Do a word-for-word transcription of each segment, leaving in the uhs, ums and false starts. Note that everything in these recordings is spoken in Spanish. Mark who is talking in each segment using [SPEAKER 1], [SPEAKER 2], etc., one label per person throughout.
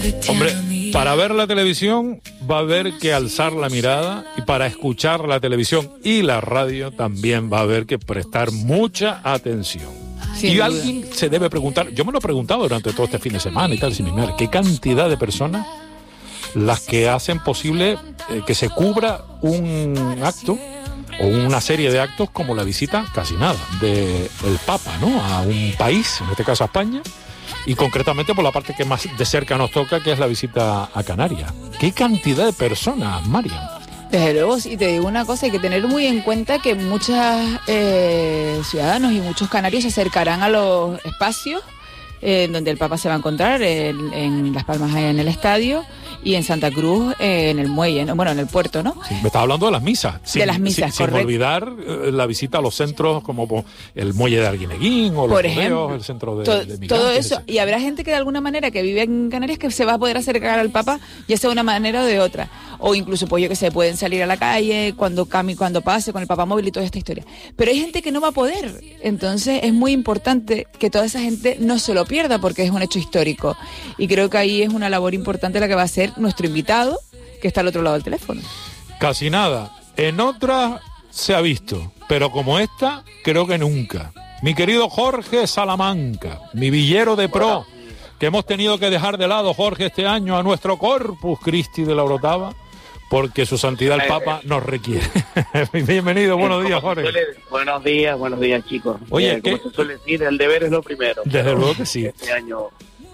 [SPEAKER 1] Hombre, para ver la televisión va a haber que alzar la mirada, y para escuchar la televisión y la radio también va a haber que prestar mucha atención. Sin y duda. Alguien se debe preguntar, yo me lo he preguntado durante todo este fin de semana y tal, sin mirar, ¿qué cantidad de personas las que hacen posible eh, que se cubra un acto o una serie de actos como la visita, casi nada, del Papa, ¿no?, a un país, en este caso a España, y concretamente por la parte que más de cerca nos toca, que es la visita a Canarias? ¿Qué cantidad de personas, Marian?
[SPEAKER 2] Desde luego, y te digo una cosa, hay que tener muy en cuenta que muchos eh, ciudadanos y muchos canarios se acercarán a los espacios eh, donde el Papa se va a encontrar, en, en Las Palmas, en el estadio, y en Santa Cruz, eh, en el muelle, ¿no? Bueno, en el puerto, ¿no?
[SPEAKER 1] Sí, me estás hablando de las misas. Sin,
[SPEAKER 2] de las misas,
[SPEAKER 1] sin, sin olvidar eh, la visita a los centros como el muelle de Arguineguín o los
[SPEAKER 2] Por ejemplo,
[SPEAKER 1] rodeos, el centro de,
[SPEAKER 2] to,
[SPEAKER 1] de migrantes.
[SPEAKER 2] Todo eso, y habrá gente que de alguna manera que vive en Canarias que se va a poder acercar al Papa, ya sea de una manera o de otra. O incluso, pues yo que sé, pueden salir a la calle cuando cami, cuando pase con el papamóvil y toda esta historia. Pero hay gente que no va a poder. Entonces es muy importante que toda esa gente no se lo pierda, porque es un hecho histórico. Y creo que ahí es una labor importante la que va a hacer nuestro invitado, que está al otro lado del teléfono.
[SPEAKER 1] Casi nada. En otras se ha visto, pero como esta, creo que nunca. Mi querido Jorge Salamanca, mi villero de pro, que hemos tenido que dejar de lado, Jorge, este año a nuestro Corpus Christi de la Orotava, porque su santidad el Papa nos requiere. Bienvenido, buenos días, Jorge.
[SPEAKER 3] Suele, buenos días, buenos días, chicos.
[SPEAKER 1] Oye,
[SPEAKER 3] eh, como
[SPEAKER 1] ¿qué?
[SPEAKER 3] se suele decir, el deber es lo primero.
[SPEAKER 1] Desde luego que sí.
[SPEAKER 3] Este año...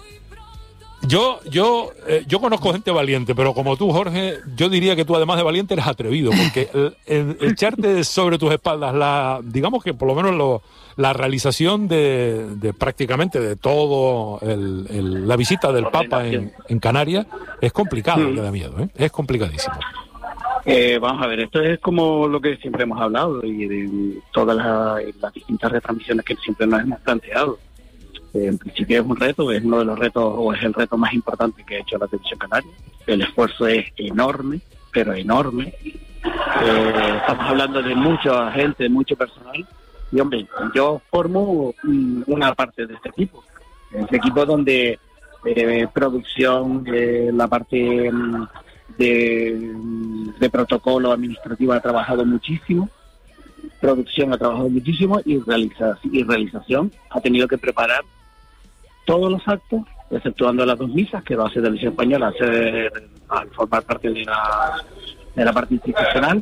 [SPEAKER 1] Yo, yo, eh, yo conozco gente valiente, pero como tú, Jorge, yo diría que tú, además de valiente, eres atrevido, porque el, el, el echarte sobre tus espaldas la, digamos que por lo menos lo, la realización de, de prácticamente de todo el, el, la visita del Papa en, en Canarias es complicado, sí. Que da miedo, ¿eh? Es complicadísimo.
[SPEAKER 3] Eh, vamos a ver, esto es como lo que siempre hemos hablado y de todas las, las distintas retransmisiones que siempre nos hemos planteado. En principio es un reto, es uno de los retos, o es el reto más importante que ha hecho la televisión canaria. El esfuerzo es enorme, pero enorme. Eh, estamos hablando de mucha gente, de mucho personal. Y hombre, yo formo um, una parte de este equipo. Este equipo donde eh, producción, eh, la parte um, de, de protocolo administrativo ha trabajado muchísimo. Producción ha trabajado muchísimo y, realiza, y realización ha tenido que preparar todos los actos, exceptuando las dos misas que va a hacer Televisión Española hacer, al formar parte de la, de la parte institucional.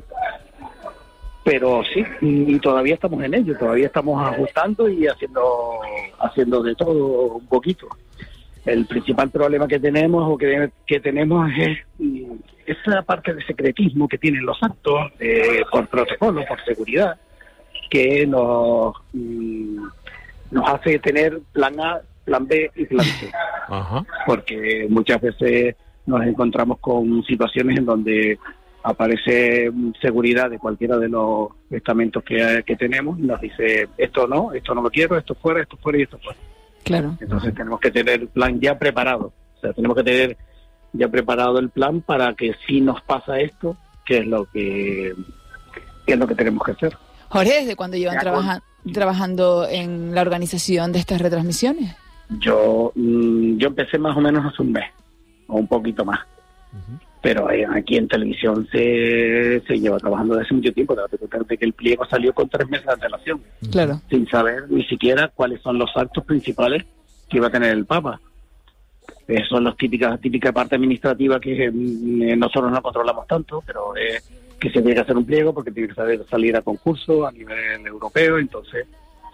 [SPEAKER 3] Pero sí, y, y todavía estamos en ello, todavía estamos ajustando y haciendo haciendo de todo un poquito. El principal problema que tenemos o que, que tenemos es esa parte de secretismo que tienen los actos, eh, por protocolo, por seguridad, que nos, mm, nos hace tener plan A, plan B y plan C. Ajá. Porque muchas veces nos encontramos con situaciones en donde aparece seguridad de cualquiera de los estamentos que, que tenemos y nos dice esto no, esto no lo quiero, esto fuera, esto fuera y esto fuera.
[SPEAKER 2] Claro.
[SPEAKER 3] Entonces tenemos que tener el plan ya preparado. O sea, tenemos que tener ya preparado el plan para que si nos pasa esto, ¿qué es lo que, qué es lo que tenemos que hacer?
[SPEAKER 2] Jorge, ¿desde cuándo llevan trabaja, trabajando en la organización de estas retransmisiones?
[SPEAKER 3] Yo mmm, yo empecé más o menos hace un mes, o un poquito más. Uh-huh. Pero eh, aquí en televisión se, se lleva trabajando desde hace mucho tiempo. Date cuenta de que el pliego salió con tres meses de antelación.
[SPEAKER 2] Claro.
[SPEAKER 3] Sin saber ni siquiera cuáles son los actos principales que iba a tener el Papa. Eh, son las típicas, típica parte administrativa que eh, nosotros no controlamos tanto, pero eh, que se tiene que hacer un pliego porque tiene que saber salir a concurso a nivel europeo. Entonces,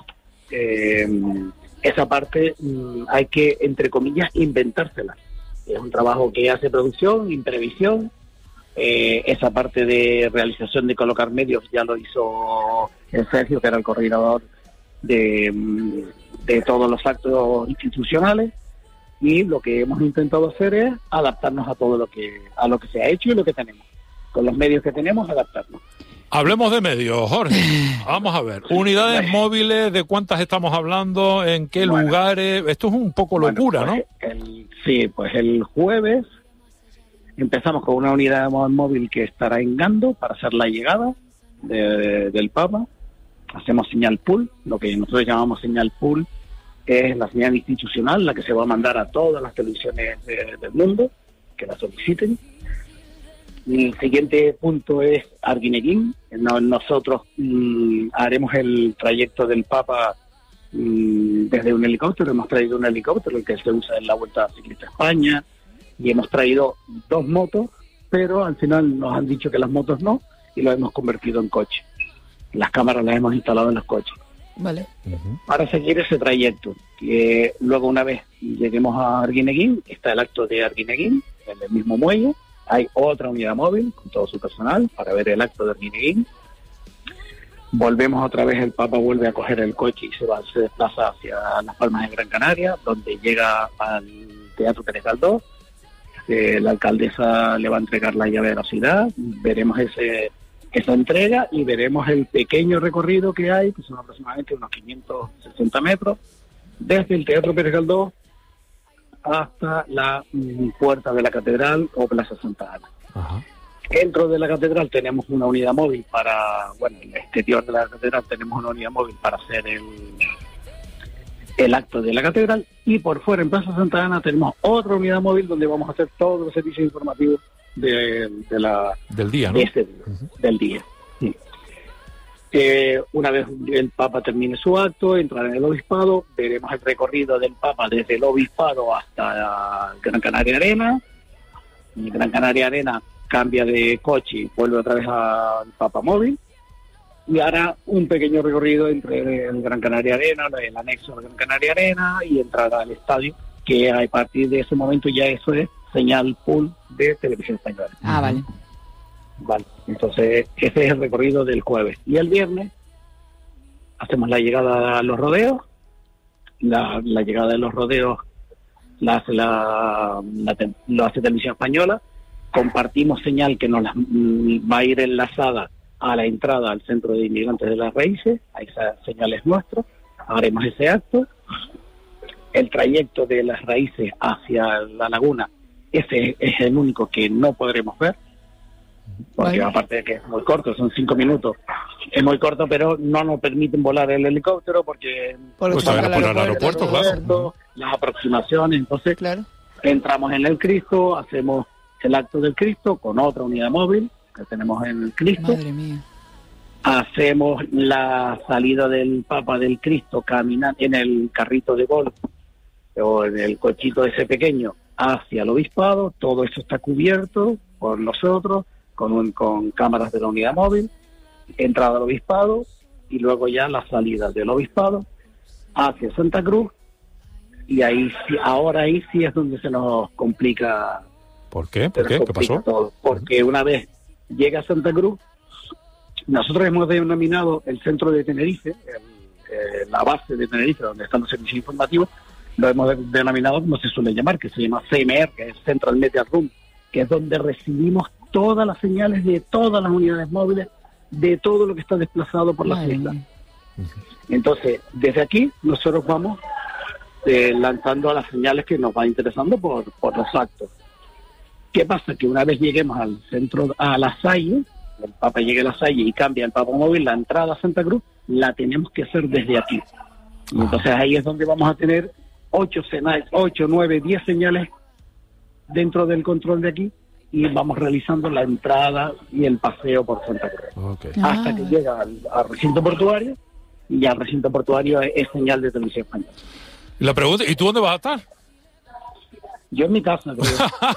[SPEAKER 3] eh, esa parte mm, hay que, entre comillas, inventársela. Es un trabajo que hace producción, imprevisión. Eh, esa parte de realización de colocar medios ya lo hizo el Sergio, que era el coordinador de, de todos los actos institucionales. Y lo que hemos intentado hacer es adaptarnos a todo lo que a lo que se ha hecho y lo que tenemos. Con los medios que tenemos, adaptarnos.
[SPEAKER 1] Hablemos de medios, Jorge. Vamos a ver. Unidades móviles, ¿de cuántas estamos hablando? ¿En qué bueno, lugares? Esto es un poco locura,
[SPEAKER 3] bueno, pues
[SPEAKER 1] ¿no?
[SPEAKER 3] El, sí, pues el jueves empezamos con una unidad móvil que estará en Gando para hacer la llegada de, de, del Papa. Hacemos señal pool, lo que nosotros llamamos señal pool, es la señal institucional, la que se va a mandar a todas las televisiones de, del mundo que la soliciten. El siguiente punto es Arguineguín. No, nosotros mmm, haremos el trayecto del Papa mmm, desde un helicóptero. Hemos traído un helicóptero, el que se usa en la Vuelta Ciclista a España, y hemos traído dos motos, pero al final nos han dicho que las motos no, y lo hemos convertido en coche. Las cámaras las hemos instalado en los coches.
[SPEAKER 2] Vale.
[SPEAKER 3] Uh-huh. Para seguir ese trayecto. Que luego, una vez lleguemos a Arguineguín, está el acto de Arguineguín, en el mismo muelle. Hay otra unidad móvil con todo su personal para ver el acto de Arguineguín. Volvemos otra vez, el Papa vuelve a coger el coche y se va, se desplaza hacia Las Palmas de Gran Canaria, donde llega al Teatro Pérez Galdós. Eh, la alcaldesa le va a entregar la llave de la ciudad. Veremos ese esa entrega y veremos el pequeño recorrido que hay, que son aproximadamente unos quinientos sesenta metros, desde el Teatro Pérez Galdós hasta la mm, puerta de la catedral o Plaza Santa Ana.
[SPEAKER 1] Ajá.
[SPEAKER 3] Dentro de la catedral tenemos una unidad móvil para, bueno, en el exterior de la catedral tenemos una unidad móvil para hacer el, el acto de la catedral, y por fuera en Plaza Santa Ana tenemos otra unidad móvil donde vamos a hacer todos los servicios informativos de, de la
[SPEAKER 1] del día, ¿no?
[SPEAKER 3] de este día, uh-huh. del día. Sí. Eh, una vez el Papa termine su acto, entrará en el obispado, veremos el recorrido del Papa desde el obispado hasta Gran Canaria Arena. En Gran Canaria Arena cambia de coche y vuelve otra vez al Papa Móvil, y hará un pequeño recorrido entre el Gran Canaria Arena, el anexo de Gran Canaria Arena, y entrará al estadio, que a partir de ese momento ya eso es señal full de Televisión Española.
[SPEAKER 2] Ah, vale.
[SPEAKER 3] Vale, entonces ese es el recorrido del jueves. Y el viernes hacemos la llegada a los rodeos. La, la llegada de los rodeos la hace la, la lo hace Televisión Española. Compartimos señal que nos la, va a ir enlazada a la entrada al Centro de Inmigrantes de las Raíces. Esa señal es nuestra. Haremos ese acto. El trayecto de las Raíces hacia la laguna, ese es el único que no podremos ver, porque vale. Aparte de que es muy corto, son cinco minutos, es muy corto, pero no nos permiten volar el helicóptero porque
[SPEAKER 1] por pues el aeropuerto, aeropuerto,
[SPEAKER 3] claro. Las aproximaciones, entonces
[SPEAKER 2] claro.
[SPEAKER 3] Entramos en el Cristo, hacemos el acto del Cristo con otra unidad móvil que tenemos en el Cristo.
[SPEAKER 2] Madre mía.
[SPEAKER 3] Hacemos la salida del Papa del Cristo caminando en el carrito de golf o en el cochito ese pequeño hacia el obispado. Todo eso está cubierto por nosotros con, un, con cámaras de la unidad móvil. Entrada al obispado y luego ya la salida del obispado hacia Santa Cruz, y ahí sí, ahora ahí sí es donde se nos complica.
[SPEAKER 1] ¿Por qué? ¿Por qué? ¿Qué pasó?
[SPEAKER 3] Todo, porque una vez llega a Santa Cruz, nosotros hemos denominado el centro de Tenerife, el, eh, la base de Tenerife, donde están los servicios informativos, lo hemos de, denominado como se suele llamar, que se llama C M R, que es Central Media Room, que es donde recibimos todas las señales de todas las unidades móviles, de todo lo que está desplazado por la isla. Entonces, desde aquí nosotros vamos eh, lanzando a las señales que nos van interesando por, por los actos. ¿Qué pasa? Que una vez lleguemos al centro, a La Salle, el Papa llegue a La Salle y cambia el Papa Móvil, la entrada a Santa Cruz la tenemos que hacer desde aquí. Y entonces ahí es donde vamos a tener ocho, ocho, nueve, diez señales dentro del control de aquí, y vamos realizando la entrada y el paseo por Santa Cruz. Okay. Hasta ah, que llega al, al recinto portuario, y al recinto portuario es, es señal de Televisión Española.
[SPEAKER 1] Y la pregunta, ¿y tú dónde vas a estar?
[SPEAKER 3] Yo en mi casa, creo.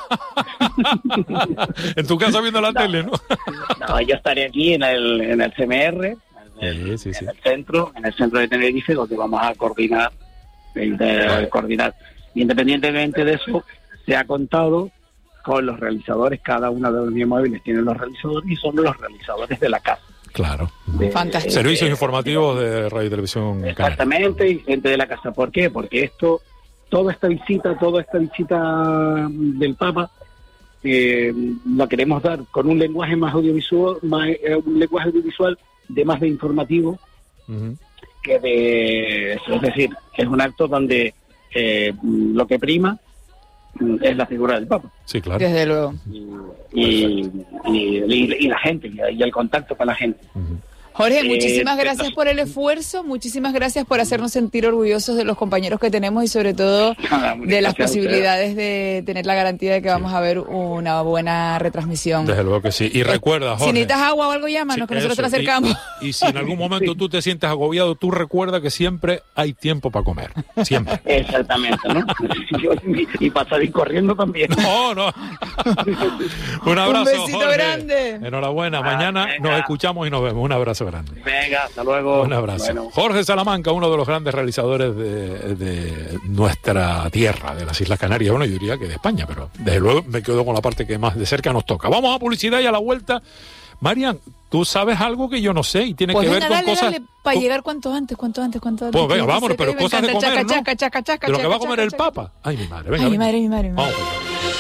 [SPEAKER 1] En tu casa viendo la no, tele, ¿no?
[SPEAKER 3] No, yo estaré aquí en el, en el C M R, en el,
[SPEAKER 1] sí, sí, sí.
[SPEAKER 3] en el centro, en el centro de Tenerife, donde vamos a coordinar, de, coordinar. Independientemente de eso, se ha contado con los realizadores. Cada uno de los unidades móviles tiene los realizadores y son los realizadores de la casa.
[SPEAKER 1] Claro.
[SPEAKER 2] De, Fantástico.
[SPEAKER 1] Servicios
[SPEAKER 2] de,
[SPEAKER 1] informativos de, de Radio y Televisión.
[SPEAKER 3] Exactamente, Canaria. Y gente de la casa. ¿Por qué? Porque esto, toda esta visita, toda esta visita del Papa, eh, la queremos dar con un lenguaje más audiovisual, más, eh, un lenguaje audiovisual de más de informativo, uh-huh. que de, es decir, es un acto donde eh, lo que prima es la figura del Papa.
[SPEAKER 1] Sí, claro.
[SPEAKER 2] Desde luego.
[SPEAKER 3] Y, y, y, y, y la gente, y el contacto con la gente.
[SPEAKER 1] Uh-huh.
[SPEAKER 2] Jorge, eh, muchísimas
[SPEAKER 3] eh,
[SPEAKER 2] gracias por el esfuerzo, muchísimas gracias por hacernos sentir orgullosos de los compañeros que tenemos y sobre todo nada, de las posibilidades de tener la garantía de que vamos sí. a ver una buena retransmisión.
[SPEAKER 1] Desde luego que sí. Y recuerda, Jorge,
[SPEAKER 2] si necesitas agua o algo, llámanos, sí, que nosotros eso. te la acercamos.
[SPEAKER 1] Y, y si en algún momento tú te sientes agobiado, tú recuerda que siempre hay tiempo para comer. Siempre.
[SPEAKER 3] Exactamente, ¿no? Y para salir corriendo también.
[SPEAKER 1] No, no. Un abrazo,
[SPEAKER 2] Un besito
[SPEAKER 1] Jorge.
[SPEAKER 2] grande.
[SPEAKER 1] Enhorabuena. Ah, Mañana venga. nos escuchamos y nos vemos. Un abrazo grande.
[SPEAKER 3] Venga, hasta luego.
[SPEAKER 1] Un abrazo.
[SPEAKER 3] Bueno.
[SPEAKER 1] Jorge Salamanca, uno de los grandes realizadores de, de nuestra tierra, de las Islas Canarias. Bueno, yo diría que de España, pero desde luego me quedo con la parte que más de cerca nos toca. Vamos a publicidad y a la vuelta. Marian, tú sabes algo que yo no sé y tiene
[SPEAKER 2] pues
[SPEAKER 1] que
[SPEAKER 2] venga,
[SPEAKER 1] ver con
[SPEAKER 2] dale,
[SPEAKER 1] cosas...
[SPEAKER 2] Dale, para llegar cuanto antes, cuanto antes, cuanto antes.
[SPEAKER 1] Pues venga, vámonos, pero cosas de comer,
[SPEAKER 2] chaca,
[SPEAKER 1] ¿no?
[SPEAKER 2] chaca, chaca, chaca,
[SPEAKER 1] de lo que
[SPEAKER 2] chaca,
[SPEAKER 1] va a comer
[SPEAKER 2] chaca,
[SPEAKER 1] el
[SPEAKER 2] chaca.
[SPEAKER 1] Papa. Ay, mi madre, venga.
[SPEAKER 2] Ay, mi
[SPEAKER 1] venga.
[SPEAKER 2] madre, mi madre, mi madre.
[SPEAKER 1] Vamos.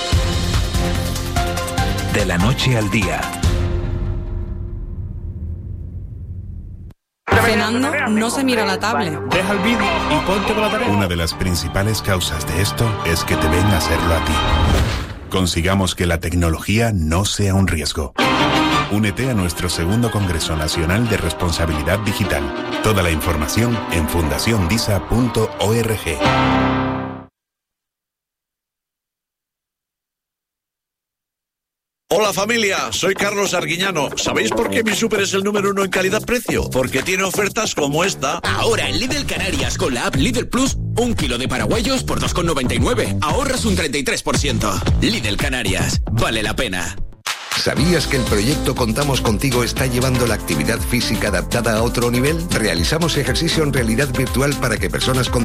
[SPEAKER 4] De la noche al día.
[SPEAKER 5] Cenando, no se mira la tablet.
[SPEAKER 6] Deja el vídeo y ponte con la tarea.
[SPEAKER 7] Una de las principales causas de esto es que te ven hacerlo a ti. Consigamos que la tecnología no sea un riesgo. Únete a nuestro segundo Congreso Nacional de Responsabilidad Digital. Toda la información en fundación disa punto org.
[SPEAKER 8] Hola familia, soy Carlos Arguiñano. ¿Sabéis por qué mi súper es el número uno en calidad-precio? Porque tiene ofertas como esta.
[SPEAKER 9] Ahora en Lidl Canarias con la app Lidl Plus, un kilo de paraguayos por dos con noventa y nueve. Ahorras un treinta y tres por ciento. Lidl Canarias, vale la pena.
[SPEAKER 10] ¿Sabías que el proyecto Contamos Contigo está llevando la actividad física adaptada a otro nivel? Realizamos ejercicio en realidad virtual para que personas con